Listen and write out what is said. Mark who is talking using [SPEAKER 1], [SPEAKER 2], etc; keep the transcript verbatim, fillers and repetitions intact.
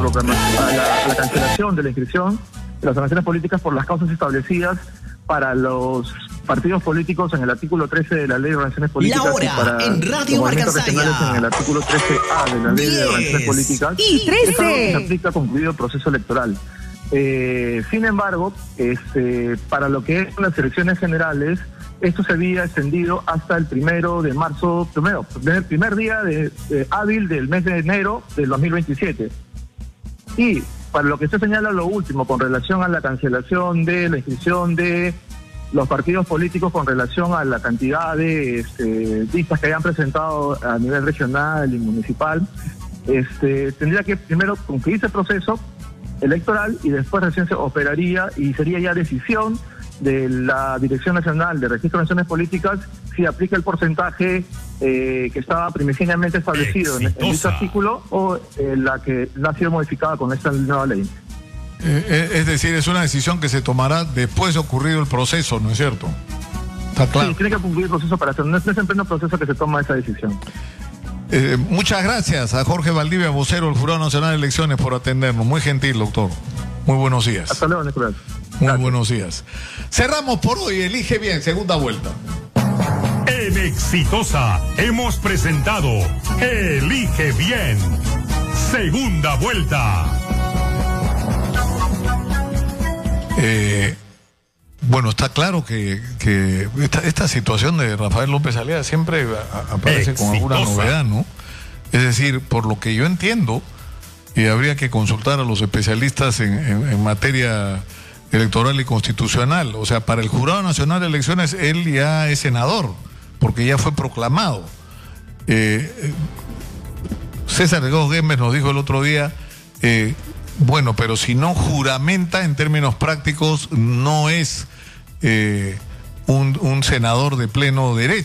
[SPEAKER 1] a la, a la cancelación de la inscripción de las organizaciones políticas por las causas establecidas para los partidos políticos en el artículo trece de la Ley de Organizaciones Políticas.
[SPEAKER 2] La hora,
[SPEAKER 1] y para
[SPEAKER 2] en Radio Marcansaya.
[SPEAKER 1] En el artículo trece A de la Ley de Organizaciones Políticas.
[SPEAKER 3] Y trece.
[SPEAKER 1] Se aplica concluido el proceso electoral. Eh, sin embargo, este, para lo que es las elecciones generales, esto se había extendido hasta el primero de marzo, primero, el primer día de, de hábil del mes de enero del dos mil veintisiete. Y para lo que se señala lo último con relación a la cancelación de la inscripción de los partidos políticos con relación a la cantidad de este, listas que hayan presentado a nivel regional y municipal, este, tendría que primero concluirse el proceso electoral y después recién se operaría y sería ya decisión de la Dirección Nacional de Registro de Organizaciones Políticas si aplica el porcentaje eh, que estaba primigenamente establecido en, en este artículo o eh, la que ha sido modificada con esta nueva ley.
[SPEAKER 4] Eh, es decir, es una decisión que se tomará después de ocurrido el proceso, ¿no es cierto? Está claro.
[SPEAKER 1] Sí, tiene que concluir el proceso para hacer, no es en pleno proceso que se toma esa decisión.
[SPEAKER 4] Eh, muchas gracias a Jorge Valdivia, vocero del Jurado Nacional de Elecciones, por atendernos. Muy gentil, doctor. Muy buenos días.
[SPEAKER 1] Hasta luego, Nicolás.
[SPEAKER 4] Muy
[SPEAKER 1] Gracias.
[SPEAKER 4] buenos días. Cerramos por hoy. Elige bien, segunda vuelta.
[SPEAKER 5] En Exitosa hemos presentado Elige Bien, segunda vuelta.
[SPEAKER 4] Eh, bueno, está claro que, que esta, esta situación de Rafael López Aliaga siempre a, aparece
[SPEAKER 5] Exitosa.
[SPEAKER 4] con alguna novedad, ¿no? Es decir, por lo que yo entiendo, y habría que consultar a los especialistas en, en, en materia electoral y constitucional, o sea, para el Jurado Nacional de Elecciones él ya es senador, porque ya fue proclamado. Eh, César Delgado Guemes nos dijo el otro día, eh, bueno, pero si no juramenta en términos prácticos, no es eh, un, un senador de pleno derecho.